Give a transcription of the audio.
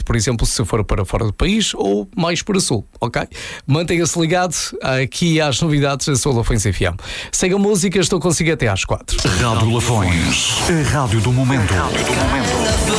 por exemplo, se for para fora do país ou mais para o sul, ok? Mantenha-se ligado aqui às novidades da sua Lafões FM. Siga a música, estou consigo até às 4. Rádio Lafões, a rádio do momento.